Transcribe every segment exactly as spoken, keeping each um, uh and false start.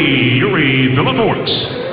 referee, Yuri Villaforte.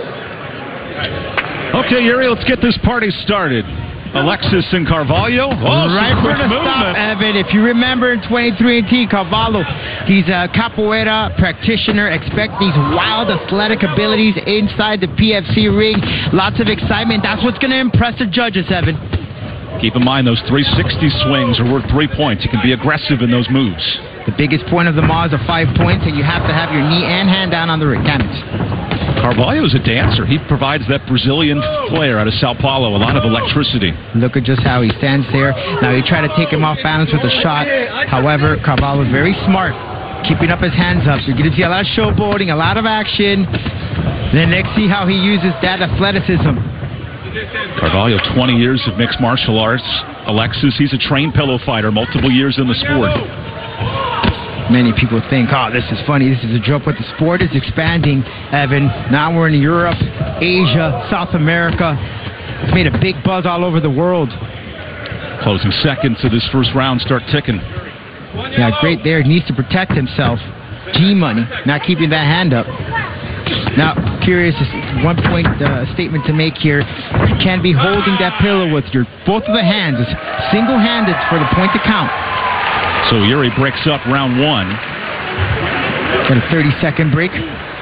Okay, Yuri, let's get this party started. Alexis and Carvalho. Oh, right for the movement. stop, Evan. If you remember in twenty-three and T, Carvalho, he's a capoeira practitioner. Expect these wild athletic abilities inside the P F C ring. Lots of excitement. That's what's going to impress the judges, Evan. Keep in mind, those three sixty swings are worth three points. You can be aggressive in those moves. The biggest point of them all is the five points, and you have to have your knee and hand down on the canvas. Carvalho's a dancer. He provides that Brazilian flair out of Sao Paulo, a lot of electricity. Look at just how he stands there. Now, he tried to take him off balance with a shot. However, Carvalho is very smart, keeping up his hands up. You're going to see a lot of showboating, a lot of action. Then next, see how he uses that athleticism. Carvalho, twenty years of mixed martial arts. Alexis, he's a trained pillow fighter, multiple years in the sport. Many people think, oh, this is funny, this is a joke, but the sport is expanding, Evan. Now we're in Europe, Asia, South America. It's made a big buzz all over the world. Closing seconds of this first round start ticking. Yeah, great there. He needs to protect himself. G-Money, not keeping that hand up. Now, curious, one point uh, statement to make here. You can't be holding that pillow with your both of the hands. It's single-handed for the point to count. So Yuri breaks up round one. Got a thirty-second break.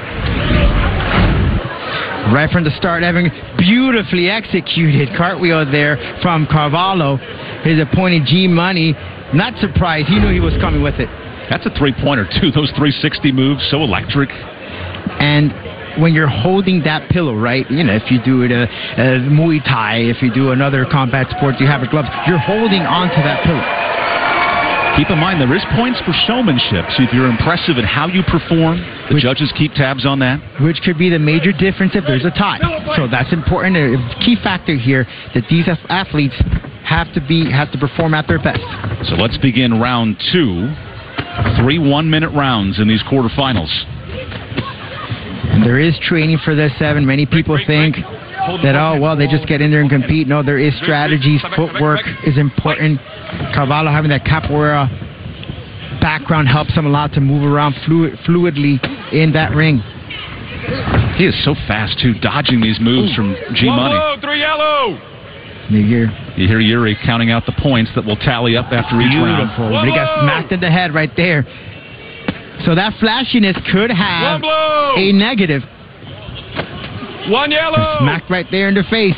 Right from the start, Evan, beautifully executed cartwheel there from Carvalho. His opponent, G-Money, not surprised. He knew he was coming with it. That's a three-pointer, too. Those three sixty moves, so electric. And when you're holding that pillow, right, you know, if you do it a, a Muay Thai, if you do another combat sport, you have your gloves, you're holding onto that pillow. Keep in mind, there is points for showmanship. So if you're impressive at how you perform, the which, judges keep tabs on that. Which could be the major difference if there's a tie. So that's important. A key factor here that these athletes have to be have to perform at their best. So let's begin round two. Three one-minute rounds in these quarterfinals. And there is training for this, Evan. Many people think that, oh, well, they just get in there and compete. No, there is strategies. Footwork is important. Carvalho having that capoeira background helps him a lot to move around fluid, fluidly in that ring. He is so fast, too, dodging these moves Ooh. from G-Money. One blue, three yellow. You hear, you hear Yuri counting out the points that will tally up after each round. But he got smacked in the head right there. So that flashiness could have a negative. One yellow. Smacked right there in the face.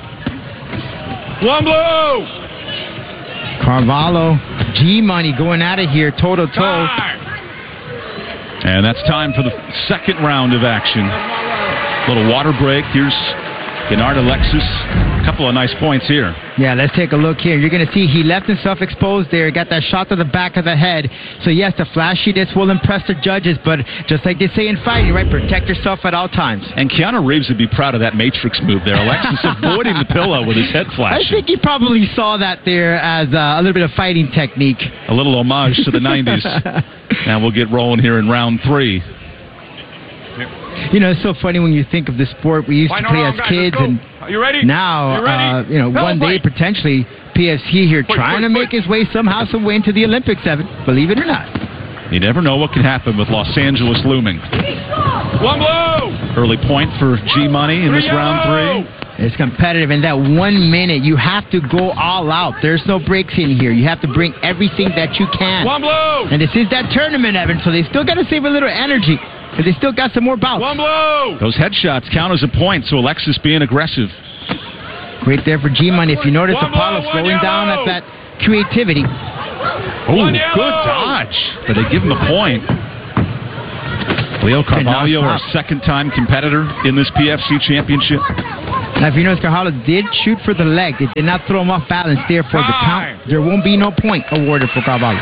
One blue. Carvalho, G-Money going out of here toe-to-toe. And that's time for the second round of action. Little water break. Here's Gennard Alexis. A couple of nice points here. Yeah, let's take a look here. You're going to see he left himself exposed there. Got that shot to the back of the head. So, yes, the flashiness will impress the judges, but just like they say in fighting, right, protect yourself at all times. And Keanu Reeves would be proud of that Matrix move there. Alexis avoiding the pillow with his head flashing. I think he probably saw that there as uh, a little bit of fighting technique. A little homage to the nineties. Now we'll get rolling here in round three. You know, it's so funny when you think of the sport we used to play as kids, and you ready? now, you, ready? Uh, you know, Hell one fight. day potentially P F C here wait, trying wait, to make wait. his way somehow, some way into the Olympics, Evan. Believe it or not. You never know what can happen with Los Angeles looming. One blue. Early point for G-Money in this Three round yellow. three. It's competitive. In that one minute, you have to go all out. There's no breaks in here. You have to bring everything that you can. One blue. And this is that tournament, Evan, so they still got to save a little energy. But they still got some more bouts. One blue. Those headshots count as a point, so Alexis being aggressive. Great there for G-Money. If you notice, One Apollo blue, one slowing down yellow. at that creativity. Oh, good dodge. But they give him a point. Leo Carvalho, our second-time competitor in this P F C championship. Now, if you notice, Carvalho did shoot for the leg. They did not throw him off balance there for the count. There won't be no point awarded for Carvalho.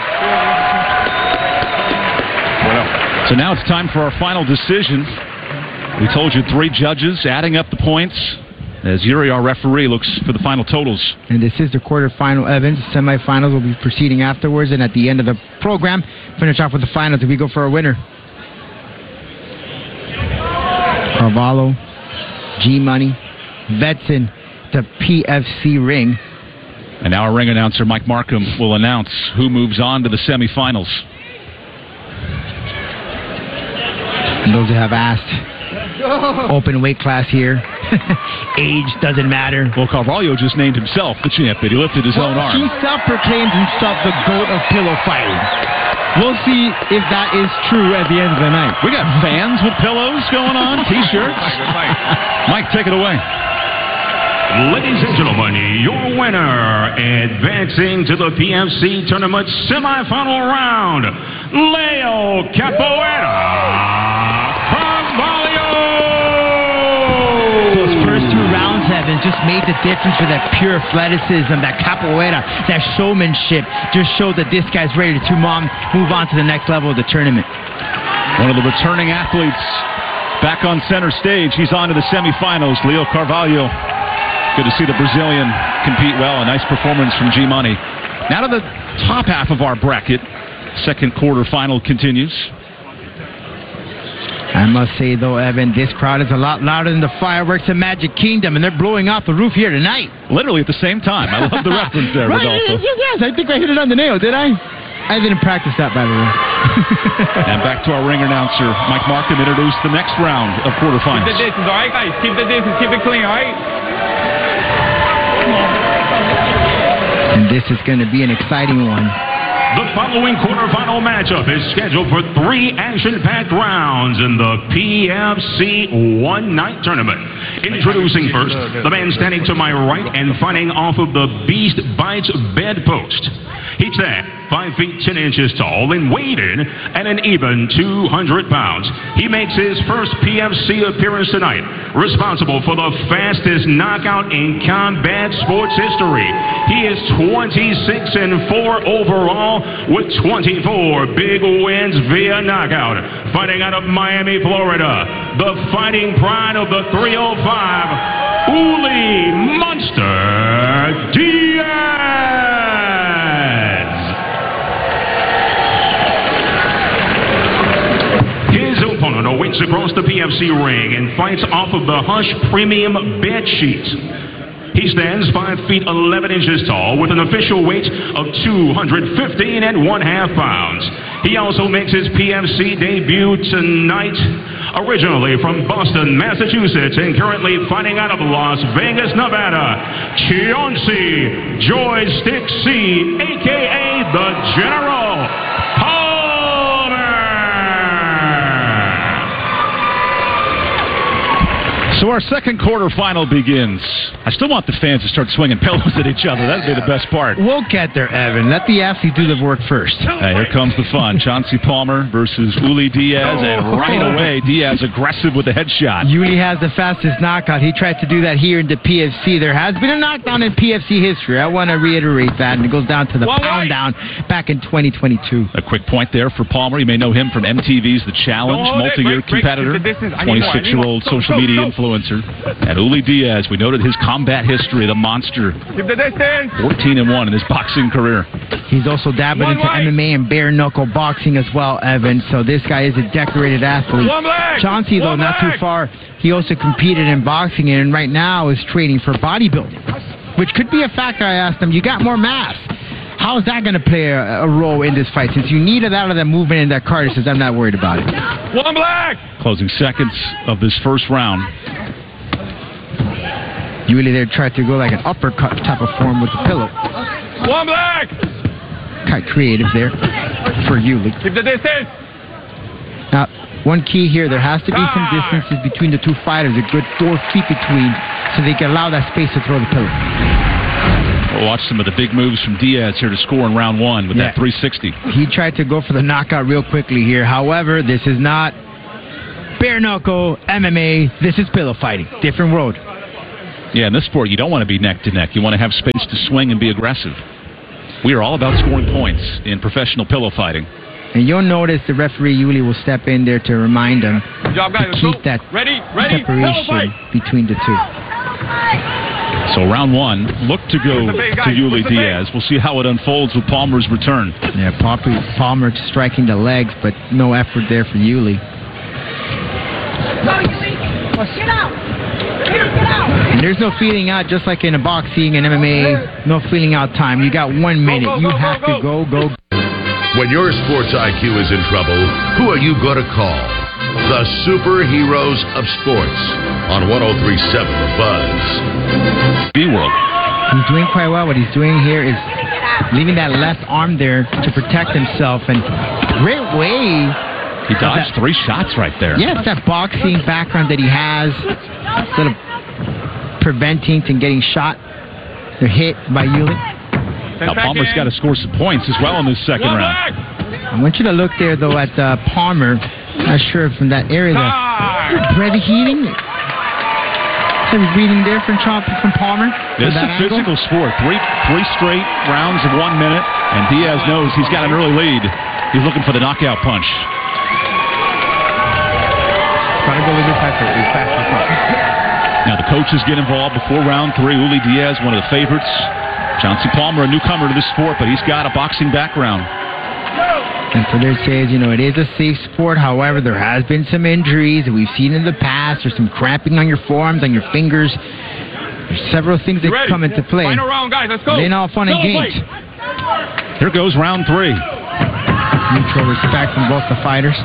So now it's time for our final decision. We told you three judges adding up the points as Yuri, our referee, looks for the final totals. And this is the quarterfinal, Evans. Semifinals will be proceeding afterwards, and at the end of the program, finish off with the finals if we go for a winner. Carvalho, G-Money, Vetsen, the P F C ring. And now our ring announcer, Mike Markham, will announce who moves on to the semifinals. And those who have asked, open weight class here. Age doesn't matter. Well, Carvalho just named himself the champion. He lifted his well, own arm. He self-proclaims himself the GOAT of pillow fighting. We'll see if that is true at the end of the night. We got fans with pillows going on, T-shirts. Mike, take it away. Ladies and gentlemen, your winner, advancing to the P F C Tournament semifinal round, Leo Capoeira Carvalho. Those first two rounds, Evan, just made the difference with that pure athleticism, that capoeira, that showmanship. Just showed that this guy's ready to move on to the next level of the tournament. One of the returning athletes back on center stage. He's on to the semifinals. Leo Carvalho. Good to see the Brazilian compete well. A nice performance from G-Money. Now to the top half of our bracket. Second quarter final continues. I must say, though, Evan, this crowd is a lot louder than the fireworks in Magic Kingdom, and they're blowing off the roof here tonight. Literally at the same time. I love the reference there, right, Rodolfo. Yes, yes, I think I hit it on the nail, did I? I didn't practice that, by the way. And back to our ring announcer, Mike Markham, introduce the next round of quarterfinals. Keep the distance, all right, guys? Keep the distance. Keep it clean, all right? And this is going to be an exciting one. The following quarterfinal matchup is scheduled for three action-packed rounds in the P F C one-night tournament. Introducing first, the man standing to my right and fighting off of the Beast Bites bedpost. He stands five feet ten inches tall and weighed in at an even two hundred pounds. He makes his first P F C appearance tonight, responsible for the fastest knockout in combat sports history. He is twenty-six and four overall with twenty-four big wins via knockout. Fighting out of Miami, Florida, the fighting pride of the three oh five, Uli Monster Diaz. His opponent awaits across the P F C ring and fights off of the Hush Premium bed sheets. He stands five feet eleven inches tall with an official weight of two hundred fifteen and one half pounds. He also makes his P F C debut tonight, originally from Boston, Massachusetts, and currently fighting out of Las Vegas, Nevada, Chauncey Joystick C, a k a. The General Palmer. So our second quarter final begins. I still want the fans to start swinging pillows at each other. That'd be the best part. We'll get there, Evan. Let the athlete do the work first. Hey, here comes the fun. Chauncey Palmer versus Uli Diaz, and right away, Diaz aggressive with the headshot. Uli has the fastest knockout. He tried to do that here in the P F C. There has been a knockdown in P F C history. I want to reiterate that, and it goes down to the Well, pound right. down back in twenty twenty-two. A quick point there for Palmer. You may know him from M T V's The Challenge, Don't hold it. multi-year Break, break. competitor, Keep the distance. I need more. I need twenty-six-year-old more. Go, social go, media go. influencer. And Uli Diaz, we noted his combat history, the monster, Keep the distance. fourteen and one in his boxing career. He's also dabbling One into leg. M M A and bare knuckle boxing as well, Evan. So this guy is a decorated athlete. One leg. Chauncey, though, One not leg. too far. He also competed in boxing and right now is training for bodybuilding, which could be a factor. I asked him, you got more mass. How is that going to play a, a role in this fight? Since you needed out of that movement and that card, he says, I'm not worried about it. One black. Closing seconds of this first round. Uli there tried to go like an uppercut type of form with the pillow. One black. Kind of creative there for Uli. Keep the distance. Now, one key here, there has to be some distances between the two fighters, a good four feet between, so they can allow that space to throw the pillow. We'll watch some of the big moves from Diaz here to score in round one with Yeah. that three sixty. He tried to go for the knockout real quickly here. However, this is not bare knuckle M M A. This is pillow fighting. Different world. Yeah, in this sport, you don't want to be neck to neck. You want to have space to swing and be aggressive. We are all about scoring points in professional pillow fighting. And you'll notice the referee Uli will step in there to remind him Good job, guys. to Let's keep go. that Ready, ready. Pillow separation fight. between the two. So round one, look to go What's the big to guy? Uli What's the big? Diaz. We'll see how it unfolds with Palmer's return. Yeah, Palmer, Palmer striking the legs, but no effort there for Uli. And there's no feeling out, just like in a boxing and M M A, no feeling out time. You got one minute. go, You go, have go, to go, go. When your sports I Q is in trouble, who are you going to call? the superheroes of sports on one oh three point seven The Buzz. B-World. He's doing quite well. What he's doing here is leaving that left arm there to protect himself. And great way. He dodged three shots right there. Yes, that boxing background that he has, instead of preventing from getting shot or hit by Yuli. Now Palmer's got to score some points as well in this second round. I want you to look there, though, at uh, Palmer. Not sure from that area there. Breath heating. Heavy breathing there from, from Palmer. This is a physical angle. sport. Three three straight rounds of one minute, and Diaz knows he's got an early lead. He's looking for the knockout punch. Trying to go a little bit faster. As fast as possible. Now the coaches get involved before round three. Uli Diaz, one of the favorites. Chauncey Palmer, a newcomer to this sport, but he's got a boxing background. And for their says, you know, it is a safe sport. However, there has been some injuries that we've seen in the past. There's some cramping on your forearms, on your fingers. There's several things that come into play. Final round, guys. Let's go. They ain't all fun and games. Here goes round three. Mutual respect from both the fighters.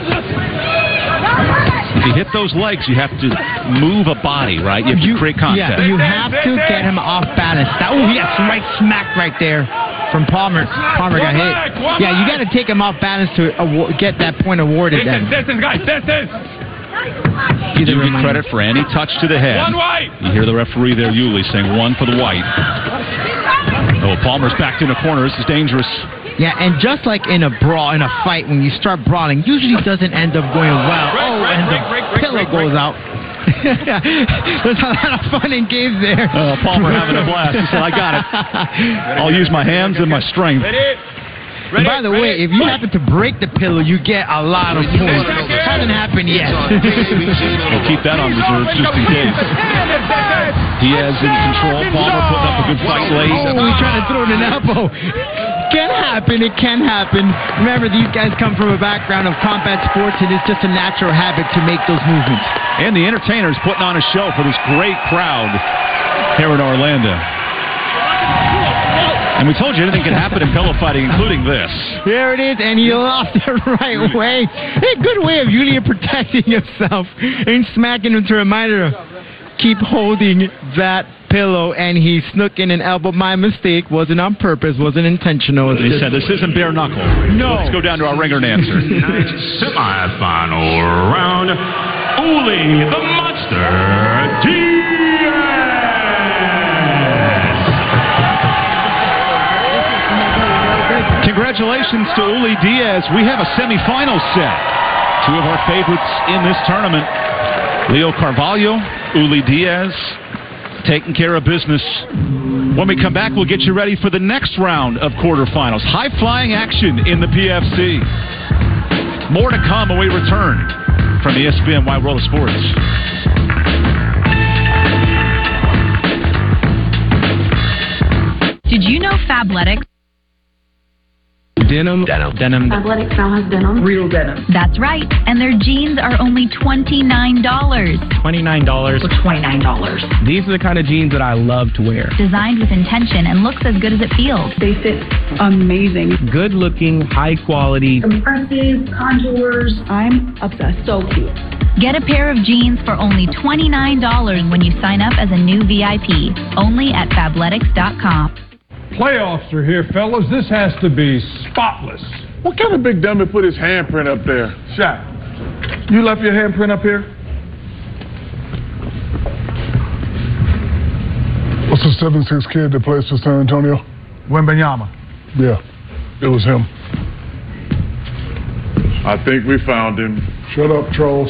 If you hit those legs, you have to move a body, right? You have to create contact. Yeah, you have to get him off balance. Oh, yes, right smack right there from Palmer. Palmer got hit. Yeah, you got to take him off balance to award, get that point awarded then. Distance, guys, distance. You do get credit for any touch to the head. One white. You hear the referee there, Yuli, saying one for the white. Oh, Palmer's backed in a corner. This is dangerous. Yeah, and just like in a brawl, in a fight, when you start brawling, usually doesn't end up going well. Break, oh, break, and break, the break, break, pillow break, goes break. out. There's a lot of fun and games there. Uh, Palmer having a blast. He said, I got it. I'll use my hands and my strength. Ready? And by the way, if you happen to break the pillow, you get a lot of points. Hasn't happened yet. We'll keep that on reserve just in case. Diaz in control. Palmer putting up a good fight late. Oh, he's trying to throw in an elbow. Can happen. It can happen. Remember, these guys come from a background of combat sports, and it's just a natural habit to make those movements. And the entertainers putting on a show for this great crowd here in Orlando. And we told you anything can happen in pillow fighting, including this. There it is, and he lost the right way. A good way of Julia protecting himself and smacking him to remind her to keep holding that pillow, and he snuck in an elbow. My mistake. Wasn't on purpose. Wasn't intentional. They said this isn't bare knuckle. No. Let's go down to our ringer and answer. Tonight's semifinal round, Uli the Monster Diaz. Congratulations to Uli Diaz. We have a semifinal set. Two of our favorites in this tournament. Leo Carvalho, Uli Diaz, taking care of business. When we come back, we'll get you ready for the next round of quarterfinals. High-flying action in the P F C. More to come when we return from the E S P N Wide World of Sports. Did you know Fabletics? Denim. Denim. Denim. Fabletics now has denim. Real denim. That's right. And their jeans are only twenty-nine dollars. twenty-nine dollars. For twenty-nine dollars. These are the kind of jeans that I love to wear. Designed with intention and looks as good as it feels. They fit amazing. Good looking, high quality. Some presses, contours. I'm obsessed. So cute. Get a pair of jeans for only twenty-nine dollars when you sign up as a new V I P. Only at Fabletics dot com. Playoffs are here, fellas. This has to be spotless. What kind of big dummy put his handprint up there? Shaq, you left your handprint up here? What's the seven six kid that plays for San Antonio? Wembanyama. Yeah, it was him. I think we found him. Shut up, trolls.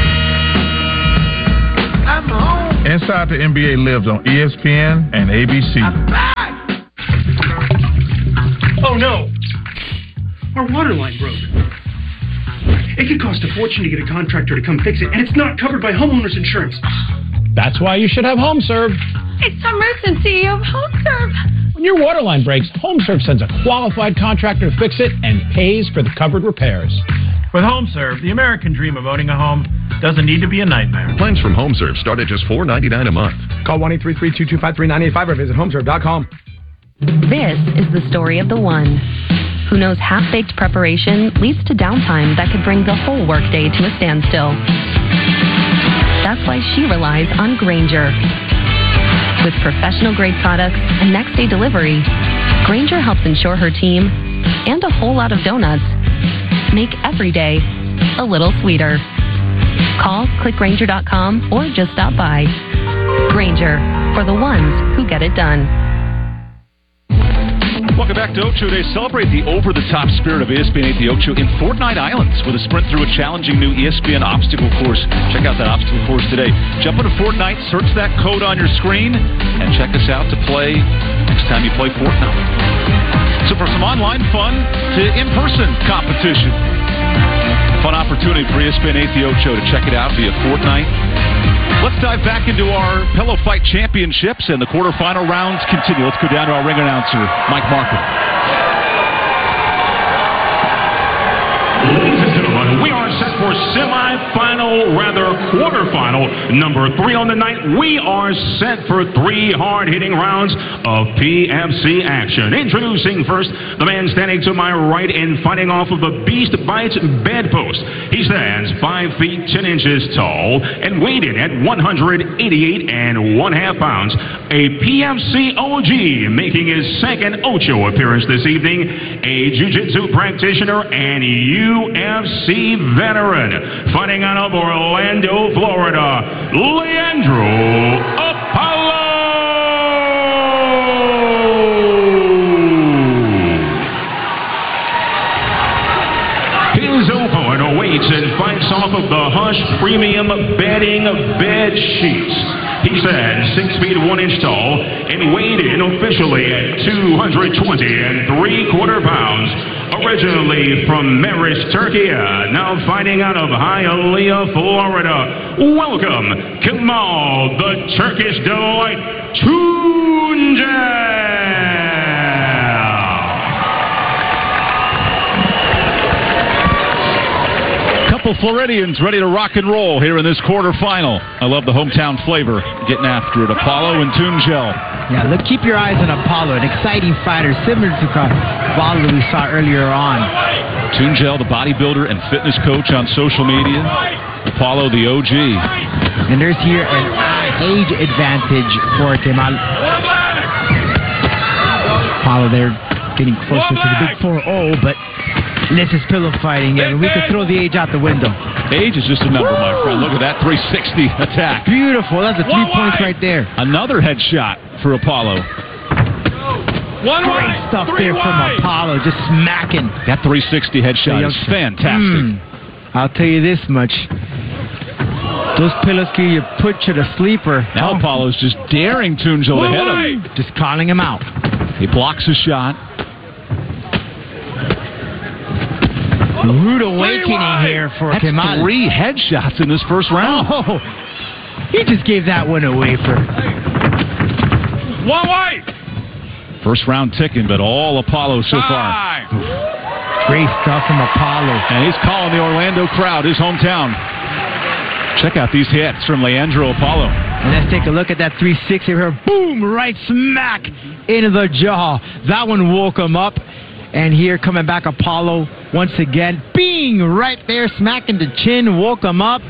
I'm home. Inside the N B A lives on E S P N and A B C. I'm back. Oh no! Our water line broke. It could cost a fortune to get a contractor to come fix it, and it's not covered by homeowners insurance. That's why you should have HomeServe. It's Tom Merson, C E O of HomeServe. When your water line breaks, HomeServe sends a qualified contractor to fix it and pays for the covered repairs. With HomeServe, the American dream of owning a home doesn't need to be a nightmare. Plans from HomeServe start at just four ninety-nine a month. Call one eight three three, two two five, three nine eight five or visit homeserve dot com. This is the story of the one. who knows half-baked preparation leads to downtime that could bring the whole workday to a standstill. That's why she relies on Grainger. With professional-grade products and next-day delivery, Grainger helps ensure her team, and a whole lot of donuts, make every day a little sweeter. Call, click Grainger dot com, or just stop by. Grainger, for the ones who get it done. Welcome back to Ocho Day. Celebrate the over-the-top spirit of E S P N eight The Ocho in Fortnite Islands with a sprint through a challenging new E S P N obstacle course. Check out that obstacle course today. Jump into Fortnite, search that code on your screen, and check us out to play next time you play Fortnite. So for some online fun to in-person competition, fun opportunity for E S P N eight The Ocho to check it out via Fortnite. Let's dive back into our Pillow Fight Championships, and the quarterfinal rounds continue. Let's go down to our ring announcer, Mike Marker. Ladies and gentlemen, we are set for semifinal, rather quarterfinal, number three on the night. We are set for three hard-hitting rounds of P F C action. Introducing first, the man standing to my right and fighting off of the Beast Bites bedpost. He stands five feet ten inches tall and weighed in at one hundred eighty-eight and one half pounds. A P F C O G making his second Ocho appearance this evening. A jiu-jitsu practitioner and U F C veteran, fighting out of Orlando, Florida, Leandro Apollo. His opponent awaits and fights off of the Hush Premium Bedding Bed Sheets. He stands six feet one inch tall and weighed in officially at two hundred twenty and three quarter pounds. Originally from Meris, Turkey, now fighting out of Hialeah, Florida. Welcome, Kamal the Turkish Delight Tunjel. Couple Floridians ready to rock and roll here in this quarterfinal. I love the hometown flavor. Getting after it, Apollo and Tunjel. Yeah, look, keep your eyes on Apollo, an exciting fighter similar to Cavallo we saw earlier on. Tunjel, the bodybuilder and fitness coach on social media. Apollo, the O G. And there's here an age advantage for Kemal. Apollo, they're getting closer to the big four oh, but this is pillow fighting. Yeah, we could throw the age out the window. Age is just a number, my friend. Look at that three sixty attack. Beautiful. That's a three points right there. Another headshot for Apollo. One Great way. stuff Three there wide. from Apollo, just smacking. That three sixty headshot is fantastic. Mm, I'll tell you this much. Those pillows can you put you to sleeper. Now oh. Apollo's just daring Tunjel to hit him. Just calling him out. He blocks a shot. Rude awakening here for That's Kemal. Three headshots in this first round. Oh, he just gave that one away for one way. First round ticking, but all Apollo so far. Great stuff from Apollo. And he's calling the Orlando crowd, his hometown. Check out these hits from Leandro Apollo. And let's take a look at that three sixty here. Boom! Right smack into the jaw. That one woke him up. And here coming back Apollo once again. Bing! Right there, smacking the chin, woke him up.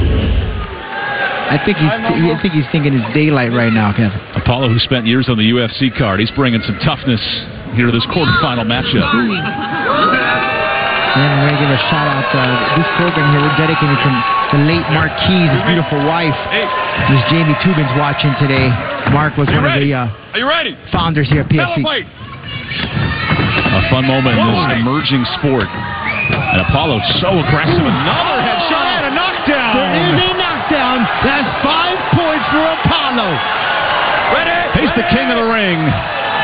I think he's I think he's thinking it's daylight right now, Kevin. Apollo, who spent years on the U F C card, he's bringing some toughness here to this quarterfinal matchup. And we're going to give a shout out to uh, this program here. We're dedicated to the late Mark Keys, his beautiful wife. There's Jamie Tubin's watching today. Mark was one ready? of the uh, Are you ready? founders here at P F C. A fun moment in this emerging sport. And Apollo so aggressive. Another headshot and a knockdown. There is a knockdown. That's five points for Apollo. Ready? He's the king of the ring.